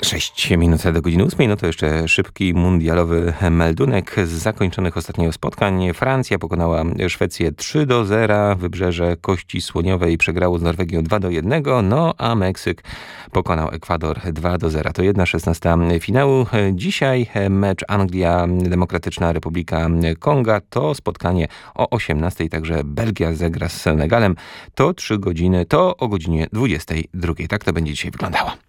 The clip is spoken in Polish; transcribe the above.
6 minut do godziny 8. No to jeszcze szybki mundialowy meldunek z zakończonych ostatnio spotkań. Francja pokonała Szwecję 3-0. Wybrzeże Kości Słoniowej przegrało z Norwegią 2-1. No a Meksyk pokonał Ekwador 2-0. To 1/16 finału. Dzisiaj mecz Anglia-Demokratyczna Republika Konga. To spotkanie o 18. Także Belgia zagra z Senegalem. To 3 godziny. To o godzinie 22. Tak to będzie dzisiaj wyglądało.